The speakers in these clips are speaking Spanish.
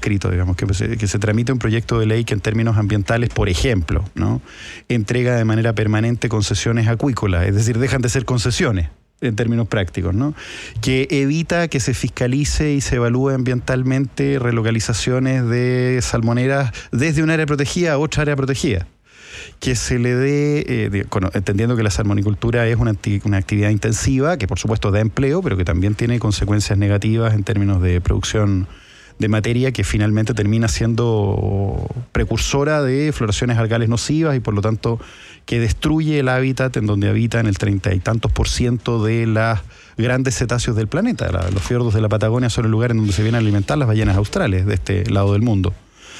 escrito, digamos, que se tramite un proyecto de ley que en términos ambientales, por ejemplo, ¿no?, entrega de manera permanente concesiones acuícolas, es decir, dejan de ser concesiones en términos prácticos, ¿no?, que evita que se fiscalice y se evalúe ambientalmente relocalizaciones de salmoneras desde un área protegida a otra área protegida. Que se le dé, entendiendo que la salmonicultura es una actividad intensiva, que por supuesto da empleo, pero que también tiene consecuencias negativas en términos de producción de materia que finalmente termina siendo precursora de floraciones algales nocivas y por lo tanto que destruye el hábitat en donde habitan el 30 y tantos % de las grandes cetáceos del planeta. Los fiordos de la Patagonia son el lugar en donde se vienen a alimentar las ballenas australes de este lado del mundo.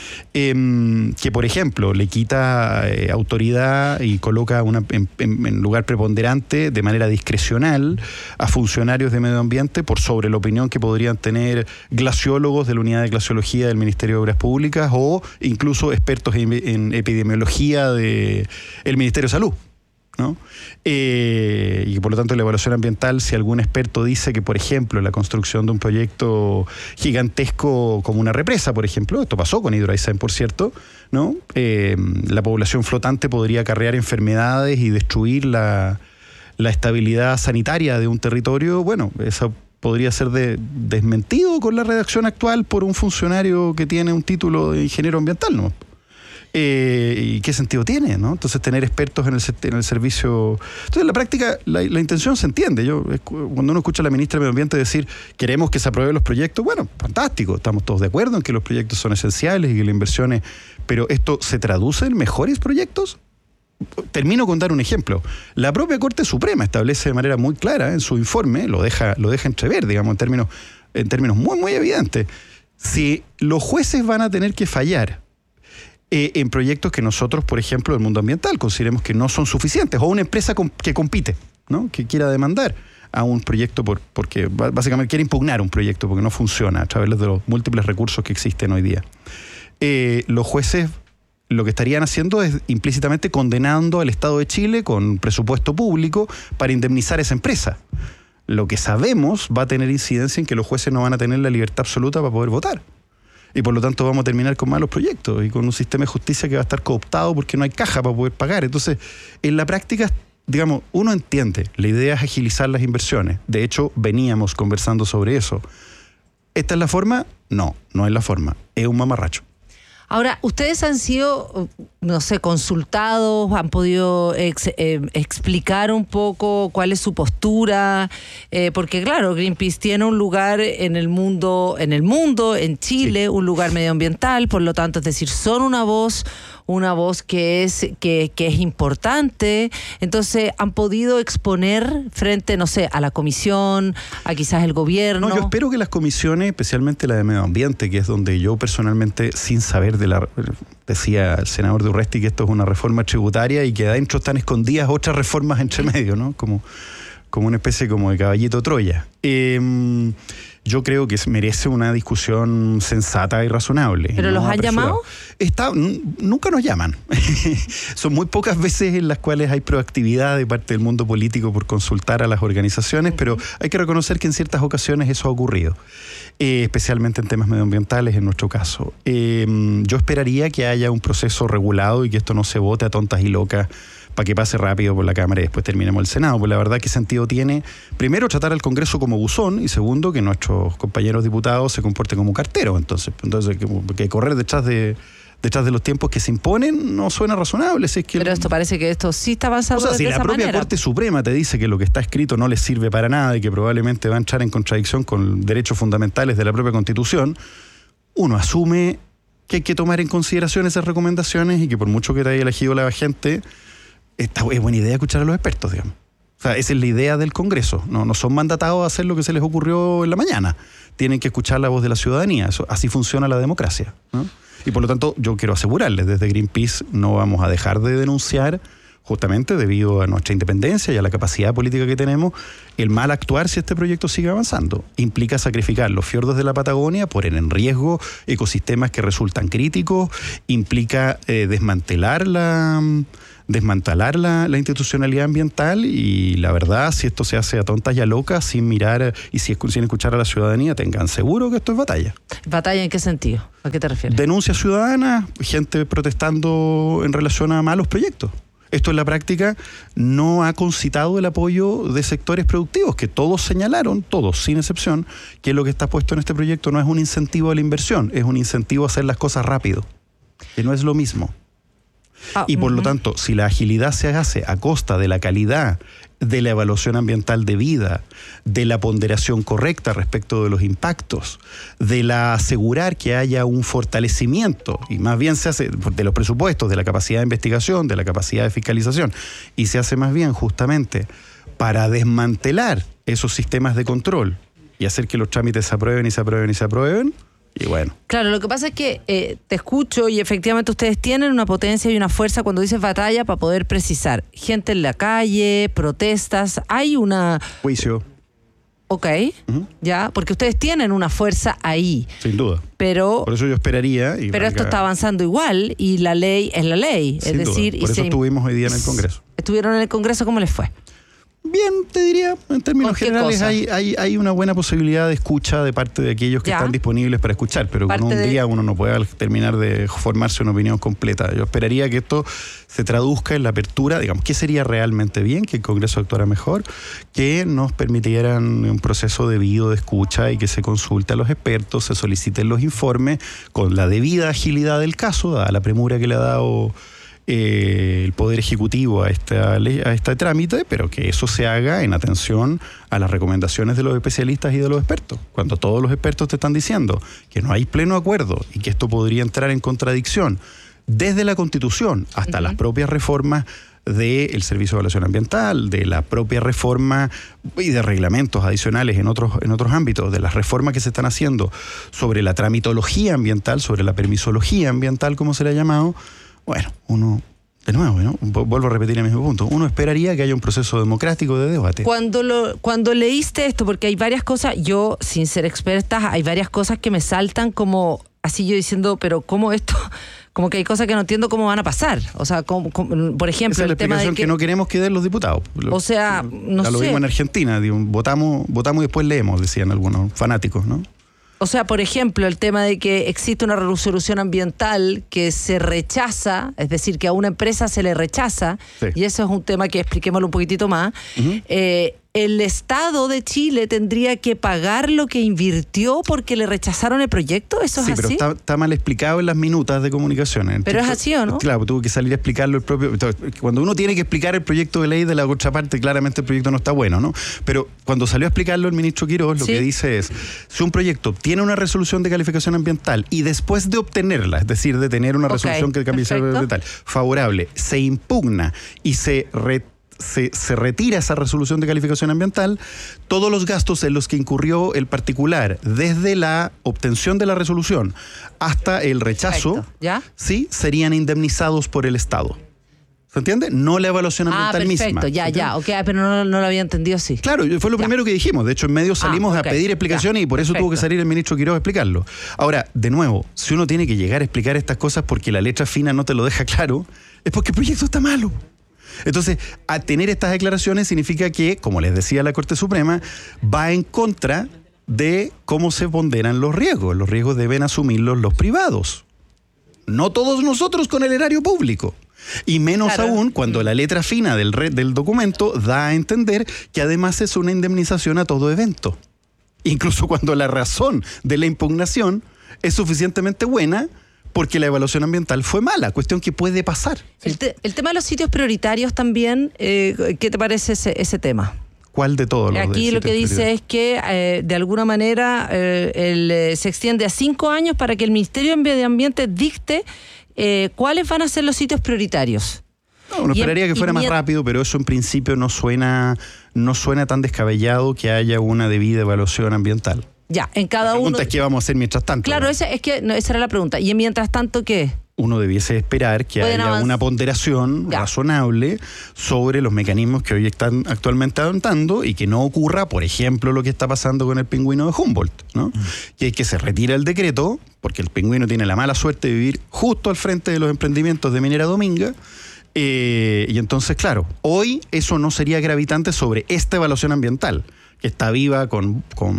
Que por ejemplo le quita autoridad y coloca en lugar preponderante de manera discrecional a funcionarios de medio ambiente por sobre la opinión que podrían tener glaciólogos de la unidad de glaciología del Ministerio de Obras Públicas o incluso expertos en epidemiología del Ministerio de Salud, ¿no? Y por lo tanto la evaluación ambiental, si algún experto dice que por ejemplo la construcción de un proyecto gigantesco como una represa, por ejemplo, esto pasó con Hidroaicén, por cierto, ¿no?, la población flotante podría acarrear enfermedades y destruir la estabilidad sanitaria de un territorio, bueno, eso podría ser desmentido con la redacción actual por un funcionario que tiene un título de ingeniero ambiental, ¿no? ¿Y qué sentido tiene, ¿no? Entonces tener expertos en el servicio. Entonces en la práctica la intención se entiende. Cuando uno escucha a la ministra de Medio Ambiente decir queremos que se aprueben los proyectos, bueno, fantástico, estamos todos de acuerdo en que los proyectos son esenciales y que las inversiones, pero ¿esto se traduce en mejores proyectos? Termino con dar un ejemplo. La propia Corte Suprema establece de manera muy clara en su informe, lo deja entrever, digamos, en términos muy, muy evidentes, si los jueces van a tener que fallar en proyectos que nosotros, por ejemplo, del mundo ambiental, consideremos que no son suficientes, o una empresa que compite, ¿no?, que quiera demandar a un proyecto porque básicamente quiere impugnar un proyecto porque no funciona a través de los múltiples recursos que existen hoy día. Los jueces lo que estarían haciendo es implícitamente condenando al Estado de Chile con presupuesto público para indemnizar a esa empresa. Lo que sabemos va a tener incidencia en que los jueces no van a tener la libertad absoluta para poder votar. Y por lo tanto vamos a terminar con malos proyectos y con un sistema de justicia que va a estar cooptado porque no hay caja para poder pagar. Entonces, en la práctica, digamos, uno entiende, la idea es agilizar las inversiones. De hecho, veníamos conversando sobre eso. ¿Esta es la forma? No, no es la forma. Es un mamarracho. Ahora, ustedes han sido, no sé, consultados, han podido explicar un poco cuál es su postura, porque claro, Greenpeace tiene un lugar en el mundo, en Chile, sí, un lugar medioambiental, por lo tanto, es decir, son una voz que es importante. Entonces, ¿han podido exponer frente, no sé, a la comisión, a quizás el gobierno? No, yo espero que las comisiones, especialmente la de medio ambiente, que es donde yo personalmente, sin saber decía el senador Durresti que esto es una reforma tributaria y que adentro están escondidas otras reformas entre medio, ¿no? Como una especie como de caballito Troya. Yo creo que merece una discusión sensata y razonable. ¿Pero los han llamado? Nunca nos llaman. Son muy pocas veces en las cuales hay proactividad de parte del mundo político por consultar a las organizaciones, pero hay que reconocer que en ciertas ocasiones eso ha ocurrido, especialmente en temas medioambientales en nuestro caso. Yo esperaría que haya un proceso regulado y que esto no se vote a tontas y locas para que pase rápido por la Cámara y después terminemos el Senado. Pues la verdad, ¿qué sentido tiene? Primero, tratar al Congreso como buzón, y segundo, que nuestros compañeros diputados se comporten como carteros. Entonces que correr detrás de los tiempos que se imponen no suena razonable. Si es que pero esto parece que esto sí está avanzando de esa manera. Si la propia Corte Suprema te dice que lo que está escrito no les sirve para nada y que probablemente va a entrar en contradicción con derechos fundamentales de la propia Constitución, uno asume que hay que tomar en consideración esas recomendaciones y que por mucho que te haya elegido la gente, es buena idea escuchar a los expertos, digamos. O sea, esa es la idea del Congreso. No son mandatados a hacer lo que se les ocurrió en la mañana. Tienen que escuchar la voz de la ciudadanía. Así funciona la democracia, ¿no? Y por lo tanto, yo quiero asegurarles, desde Greenpeace no vamos a dejar de denunciar justamente debido a nuestra independencia y a la capacidad política que tenemos, el mal actuar si este proyecto sigue avanzando. Implica sacrificar los fiordos de la Patagonia, poner en riesgo ecosistemas que resultan críticos, implica desmantelar la institucionalidad ambiental y la verdad, si esto se hace a tontas y a locas, sin mirar y sin escuchar a la ciudadanía, tengan seguro que esto es batalla. ¿Batalla en qué sentido? ¿A qué te refieres? Denuncias ciudadanas, gente protestando en relación a malos proyectos. Esto en la práctica no ha concitado el apoyo de sectores productivos, que todos señalaron, todos sin excepción, que lo que está puesto en este proyecto no es un incentivo a la inversión, es un incentivo a hacer las cosas rápido, que no es lo mismo. Y por lo tanto, si la agilidad se hace a costa de la calidad, de la evaluación ambiental debida, de la ponderación correcta respecto de los impactos, de la asegurar que haya un fortalecimiento, y más bien se hace de los presupuestos, de la capacidad de investigación, de la capacidad de fiscalización, y se hace más bien justamente para desmantelar esos sistemas de control y hacer que los trámites se aprueben y se aprueben y se aprueben, y bueno. Claro, lo que pasa es que te escucho y efectivamente ustedes tienen una potencia y una fuerza cuando dices batalla para poder precisar. Gente en la calle, protestas, hay una... Juicio. Ok, ya, porque ustedes tienen una fuerza ahí. Sin duda. Pero... Por eso yo esperaría... Pero esto está avanzando igual y la ley es la ley. Sin es decir, duda. Por eso estuvimos hoy día en el Congreso. ¿Estuvieron en el Congreso? ¿Cómo les fue? Bien, te diría, en términos generales hay una buena posibilidad de escucha de parte de aquellos que están disponibles para escuchar, pero con un día uno no puede terminar de formarse una opinión completa. Yo esperaría que esto se traduzca en la apertura, digamos, ¿qué sería realmente bien? Que el Congreso actuara mejor, que nos permitieran un proceso debido de escucha y que se consulte a los expertos, se soliciten los informes con la debida agilidad del caso, dada la premura que le ha dado el Poder Ejecutivo a este trámite, pero que eso se haga en atención a las recomendaciones de los especialistas y de los expertos. Cuando todos los expertos te están diciendo que no hay pleno acuerdo y que esto podría entrar en contradicción desde la Constitución hasta las propias reformas del Servicio de Evaluación Ambiental, de la propia reforma y de reglamentos adicionales en otros ámbitos, de las reformas que se están haciendo sobre la tramitología ambiental, sobre la permisología ambiental, como se le ha llamado. Bueno, uno, de nuevo, ¿no? Vuelvo a repetir el mismo punto, uno esperaría que haya un proceso democrático de debate. Cuando leíste esto, porque hay varias cosas, yo sin ser experta, hay varias cosas que me saltan como, así yo diciendo, pero ¿cómo esto? Como que hay cosas que no entiendo cómo van a pasar. O sea, por ejemplo, esa es la explicación que no queremos que den los diputados. O sea, no sé. Lo vimos en Argentina, digo, votamos y después leemos, decían algunos fanáticos, ¿no? O sea, por ejemplo, el tema de que existe una resolución ambiental que se rechaza, es decir, que a una empresa se le rechaza, y eso es un tema que expliquémoslo un poquitito más, el Estado de Chile tendría que pagar lo que invirtió porque le rechazaron el proyecto, ¿eso es así? Sí, pero está mal explicado en las minutas de comunicación. Pero es así, ¿o no? Claro, tuvo que salir a explicarlo el propio... Cuando uno tiene que explicar el proyecto de ley de la otra parte, claramente el proyecto no está bueno, ¿no? Pero cuando salió a explicarlo el ministro Quirós, lo que dice es, si un proyecto tiene una resolución de calificación ambiental y después de obtenerla, es decir, de tener una resolución que cambie ambiental favorable, se impugna y se retira esa resolución de calificación ambiental, todos los gastos en los que incurrió el particular desde la obtención de la resolución hasta el rechazo, sí, serían indemnizados por el Estado. ¿Se entiende? No la evaluación ambiental misma. Perfecto, ok, pero no lo había entendido así. Claro, fue lo primero que dijimos. De hecho, en medio salimos a pedir explicaciones y por eso tuvo que salir el ministro Quirós a explicarlo. Ahora, de nuevo, si uno tiene que llegar a explicar estas cosas porque la letra fina no te lo deja claro, es porque el proyecto está malo. Entonces, a tener estas declaraciones significa que, como les decía la Corte Suprema, va en contra de cómo se ponderan los riesgos. Los riesgos deben asumirlos los privados. No todos nosotros con el erario público. Y menos aún cuando la letra fina del documento da a entender que además es una indemnización a todo evento. Incluso cuando la razón de la impugnación es suficientemente buena porque la evaluación ambiental fue mala, cuestión que puede pasar. El tema de los sitios prioritarios también, ¿qué te parece ese tema? ¿Cuál de todos? Aquí lo que dice es que de alguna manera se extiende a 5 años para que el Ministerio de Medio Ambiente dicte cuáles van a ser los sitios prioritarios. No, uno esperaría que fuera más rápido, pero eso en principio no suena tan descabellado que haya una debida evaluación ambiental. Ya, en cada uno... La pregunta es qué vamos a hacer mientras tanto. Claro, esa era la pregunta. ¿Y mientras tanto qué? uno debiese esperar que haya una ponderación razonable sobre los mecanismos que hoy están actualmente adoptando y que no ocurra, por ejemplo, lo que está pasando con el pingüino de Humboldt, ¿no? Y es que se retira el decreto, porque el pingüino tiene la mala suerte de vivir justo al frente de los emprendimientos de Minera Dominga. Y entonces, claro, hoy eso no sería gravitante sobre esta evaluación ambiental, que está viva con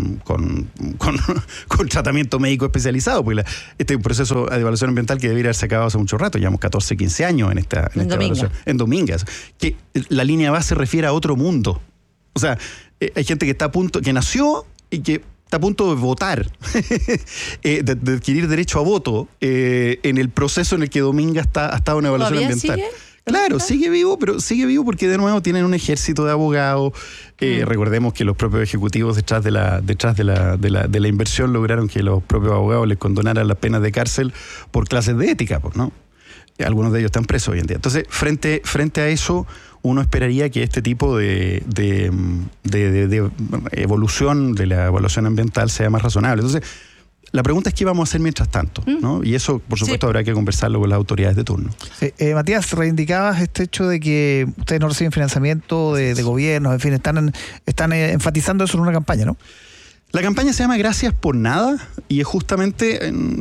tratamiento médico especializado, porque este proceso de evaluación ambiental que debería haberse acabado hace mucho rato, llevamos 14, 15 años en esta evaluación. En Domingas. Que la línea base se refiere a otro mundo. O sea, hay gente que está a punto, que nació y que está a punto de votar, de adquirir derecho a voto en el proceso en el que Domingas ha estado en evaluación ambiental. ¿Sigue? Claro, sigue vivo, pero sigue vivo porque de nuevo tienen un ejército de abogados. Recordemos que los propios ejecutivos detrás de la inversión lograron que los propios abogados les condonaran las penas de cárcel por clases de ética, pues, ¿no? Algunos de ellos están presos hoy en día. Entonces, frente a eso, uno esperaría que este tipo de evolución de la evaluación ambiental sea más razonable. Entonces, la pregunta es qué vamos a hacer mientras tanto, ¿no? Y eso, por supuesto, habrá que conversarlo con las autoridades de turno. Sí. Matías, reivindicabas este hecho de que ustedes no reciben financiamiento de gobiernos, en fin, están enfatizando eso en una campaña, ¿no? La campaña se llama Gracias por Nada y es justamente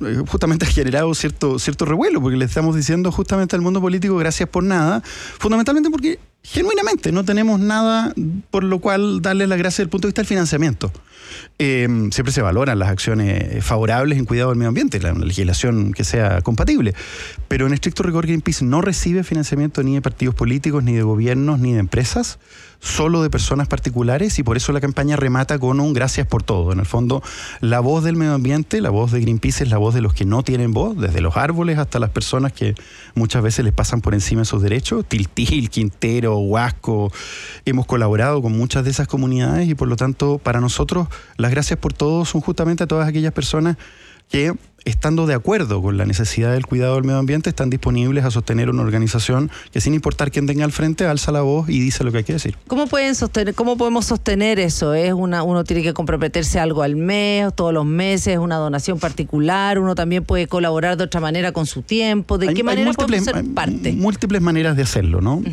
ha generado cierto revuelo, porque le estamos diciendo justamente al mundo político gracias por nada, fundamentalmente porque genuinamente no tenemos nada por lo cual darle las gracias desde el punto de vista del financiamiento. Siempre se valoran las acciones favorables en cuidado del medio ambiente, una legislación que sea compatible, pero en estricto rigor Greenpeace no recibe financiamiento ni de partidos políticos, ni de gobiernos, ni de empresas, solo de personas particulares, y por eso la campaña remata con un gracias por todo. En el fondo, la voz del medio ambiente, la voz de Greenpeace es la voz de los que no tienen voz, desde los árboles hasta las personas que muchas veces les pasan por encima de sus derechos. Tiltil, Quintero, Huasco, hemos colaborado con muchas de esas comunidades y por lo tanto para nosotros las gracias por todo son justamente a todas aquellas personas que, estando de acuerdo con la necesidad del cuidado del medio ambiente, están disponibles a sostener una organización que, sin importar quién tenga al frente, alza la voz y dice lo que hay que decir. ¿Cómo podemos sostener eso? Uno tiene que comprometerse algo al mes, todos los meses, una donación particular, uno también puede colaborar de otra manera con su tiempo. ¿De qué manera podemos ser parte? Múltiples maneras de hacerlo, ¿no?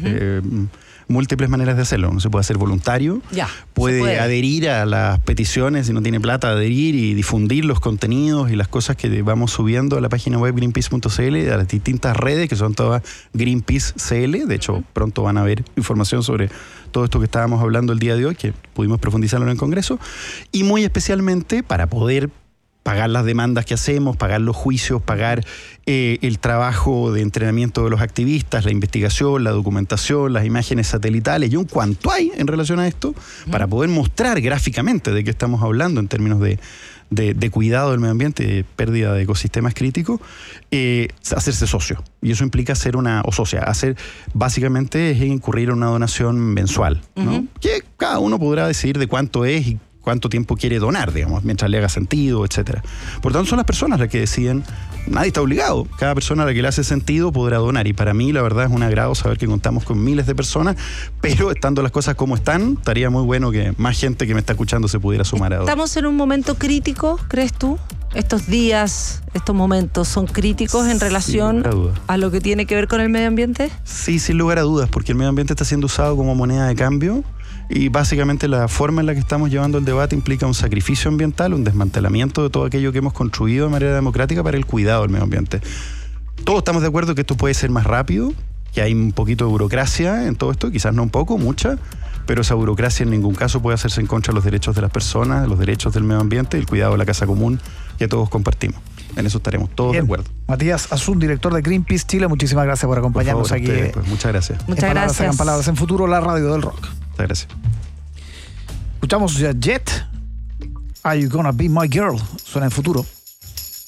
Múltiples maneras de hacerlo. Uno se puede hacer voluntario, puede adherir a las peticiones, si no tiene plata, adherir y difundir los contenidos y las cosas que vamos subiendo a la página web greenpeace.cl, a las distintas redes que son todas Greenpeace CL. De hecho, pronto van a ver información sobre todo esto que estábamos hablando el día de hoy, que pudimos profundizarlo en el Congreso, y muy especialmente para poder pagar las demandas que hacemos, pagar los juicios, pagar el trabajo de entrenamiento de los activistas, la investigación, la documentación, las imágenes satelitales y un cuanto hay en relación a esto, para poder mostrar gráficamente de qué estamos hablando en términos de cuidado del medio ambiente, de pérdida de ecosistemas críticos, hacerse socio. Y eso implica ser básicamente es incurrir en una donación mensual, ¿no? Que cada uno podrá decidir de cuánto es y cuánto tiempo quiere donar, digamos, mientras le haga sentido, etcétera. Por tanto, son las personas las que deciden. Nadie está obligado. Cada persona a la que le hace sentido podrá donar. Y para mí, la verdad, es un agrado saber que contamos con miles de personas, pero estando las cosas como están, estaría muy bueno que más gente que me está escuchando se pudiera sumar a donar. ¿Estamos en un momento crítico, crees tú? ¿Estos días, estos momentos son críticos en relación a lo que tiene que ver con el medio ambiente? Sí, sin lugar a dudas, porque el medio ambiente está siendo usado como moneda de cambio. Y básicamente la forma en la que estamos llevando el debate implica un sacrificio ambiental, un desmantelamiento de todo aquello que hemos construido de manera democrática para el cuidado del medio ambiente. Todos estamos de acuerdo que esto puede ser más rápido, que hay un poquito de burocracia en todo esto, quizás no un poco, mucha, pero esa burocracia en ningún caso puede hacerse en contra de los derechos de las personas, de los derechos del medio ambiente y el cuidado de la casa común que todos compartimos. En eso estaremos todos de acuerdo. Matías Azun, director de Greenpeace Chile, muchísimas gracias por acompañarnos por favor, aquí. Pues, muchas gracias. Muchas gracias. En Palabras en Futuro, la radio del rock. Muchas gracias. Escuchamos ya Jet, Are You Gonna Be My Girl, suena en Futuro.